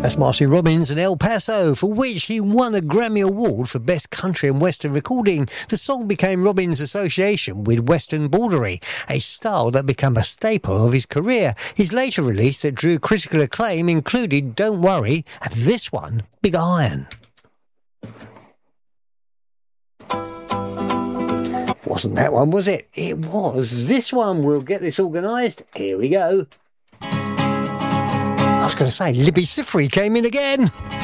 That's Marcy Robbins and El Paso, for which he won a Grammy Award for Best Country and Western Recording. The song became Robbins' association with Western Bordery, a style that became a staple of his career. His later release that drew critical acclaim included Don't Worry and this one, Big Iron. Wasn't that one, was it? It was. This one, we'll get this organised. Here we go. I was going to say, Libby Sifri came in again.